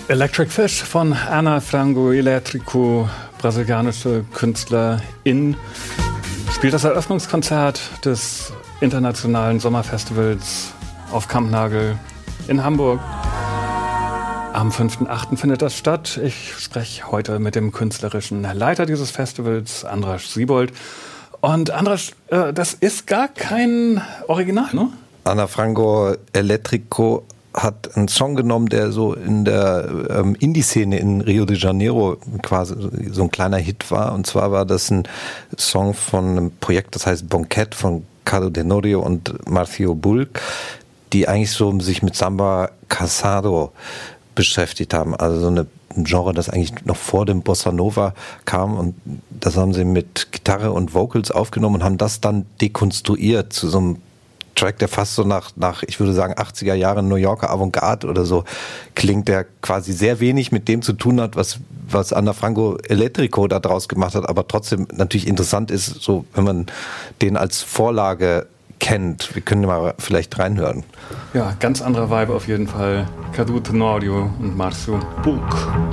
Electric Fish von Ana Frango Elétrico, brasilianische Künstlerin, spielt das Eröffnungskonzert des internationalen Sommerfestivals auf Kampnagel in Hamburg. Am 5.8. findet das statt. Ich spreche heute mit dem künstlerischen Leiter dieses Festivals, Andras Siebold. Und Andras, das ist gar kein Original, ne? Ana Frango Elétrico hat einen Song genommen, der so in der Indie-Szene in Rio de Janeiro quasi so ein kleiner Hit war. Und zwar war das ein Song von einem Projekt, das heißt Bonquet von Cado Tenorio und Marcio Bulc, die eigentlich so sich mit Samba Casado beschäftigt haben. Also so ein Genre, das eigentlich noch vor dem Bossa Nova kam, und das haben sie mit Gitarre und Vocals aufgenommen und haben das dann dekonstruiert zu so einem Track, der fast so nach ich würde sagen, 80er Jahren New Yorker Avantgarde oder so klingt, der quasi sehr wenig mit dem zu tun hat, was Ana Frango Elétrico da draus gemacht hat, aber trotzdem natürlich interessant ist, so wenn man den als Vorlage kennt. Wir können mal vielleicht reinhören. Ja, ganz anderer Vibe auf jeden Fall. Cado Tenorio und Marcio Bulc.